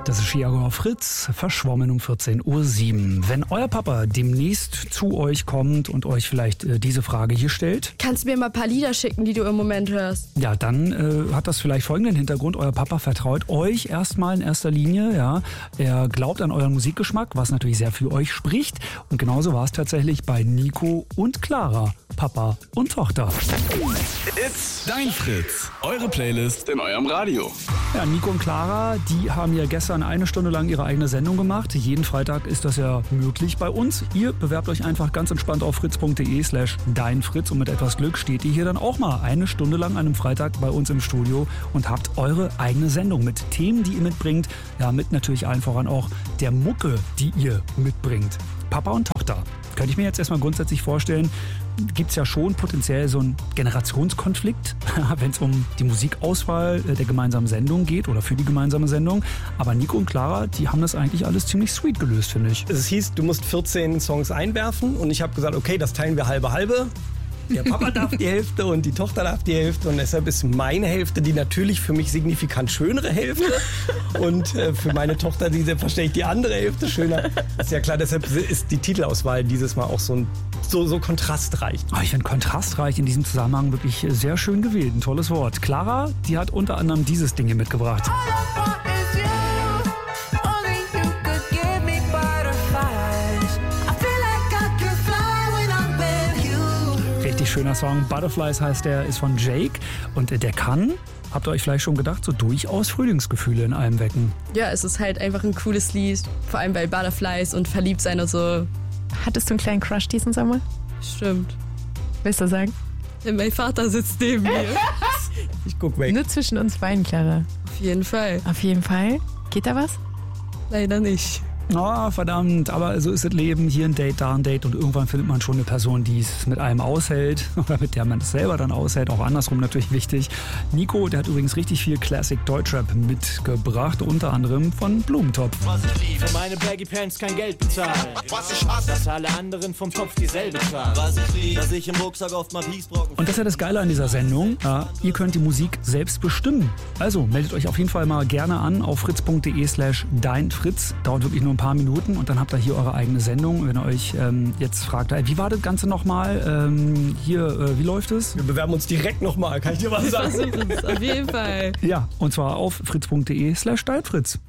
Das ist Chiago auf Fritz, verschwommen um 14.07 Uhr. Wenn euer Papa demnächst zu euch kommt und euch vielleicht diese Frage hier stellt. Kannst du mir mal ein paar Lieder schicken, die du im Moment hörst? Ja, dann hat das vielleicht folgenden Hintergrund. Euer Papa vertraut euch erstmal in erster Linie. Ja. Er glaubt an euren Musikgeschmack, was natürlich sehr für euch spricht. Und genauso war es tatsächlich bei Nico und Clara, Papa und Tochter. It's Dein Fritz, eure Playlist in eurem Radio. Ja, Nico und Clara, die haben ja gestern eine Stunde lang ihre eigene Sendung gemacht. Jeden Freitag ist das ja möglich bei uns. Ihr bewerbt euch einfach ganz entspannt auf fritz.de/deinfritz und mit etwas Glück steht ihr hier dann auch mal eine Stunde lang an einem Freitag bei uns im Studio und habt eure eigene Sendung mit Themen, die ihr mitbringt. Ja, mit natürlich allen voran auch der Mucke, die ihr mitbringt. Papa und Tochter. Könnte ich mir jetzt erstmal grundsätzlich vorstellen, gibt es ja schon potenziell so einen Generationskonflikt, wenn es um die Musikauswahl der gemeinsamen Sendung geht oder für die gemeinsame Sendung. Aber Nico und Clara, die haben das eigentlich alles ziemlich sweet gelöst, finde ich. Es hieß, du musst 14 Songs einwerfen und ich habe gesagt, okay, das teilen wir halbe. Der Papa darf die Hälfte und die Tochter darf die Hälfte und deshalb ist meine Hälfte die natürlich für mich signifikant schönere Hälfte und für meine Tochter die selbstverständlich die andere Hälfte schöner. Das ist ja klar, deshalb ist die Titelauswahl dieses Mal auch so kontrastreich. Oh, ich finde kontrastreich in diesem Zusammenhang wirklich sehr schön gewählt. Ein tolles Wort. Clara, die hat unter anderem dieses Ding hier mitgebracht. Schöner Song. Butterflies heißt der, ist von Jake und der kann, habt ihr euch vielleicht schon gedacht, so durchaus Frühlingsgefühle in einem wecken. Ja, es ist halt einfach ein cooles Lied, vor allem bei Butterflies und verliebt sein und so. Hattest du einen kleinen Crush diesen Sommer? Stimmt. Willst du sagen? Ja, mein Vater sitzt neben mir. Ich guck weg. Nur zwischen uns beiden, Clara. Auf jeden Fall. Auf jeden Fall. Geht da was? Leider nicht. Oh, verdammt, aber so ist das Leben. Hier ein Date, da ein Date und irgendwann findet man schon eine Person, die es mit einem aushält oder mit der man es selber dann aushält. Auch andersrum natürlich wichtig. Nico, der hat übrigens richtig viel Classic Deutschrap mitgebracht, unter anderem von Blumentopf. Was ich liebe, für meine Baggy Pants kein Geld bezahlen. Was ich hasse, dass alle anderen vom Topf dieselbe zahlen. Was ich liebe, dass ich im Rucksack oft mal Peacebrocken. Und das ist ja das Geile an dieser Sendung. Ihr könnt die Musik selbst bestimmen. Also meldet euch auf jeden Fall mal gerne an auf fritz.de/deinfritz. Dauert wirklich nur ein paar Minuten und dann habt ihr hier eure eigene Sendung. Wenn ihr euch jetzt fragt, wie war das Ganze nochmal? Wie läuft es? Wir bewerben uns direkt nochmal, kann ich dir was sagen? Auf jeden Fall. Ja, und zwar auf fritz.de/deinfritz.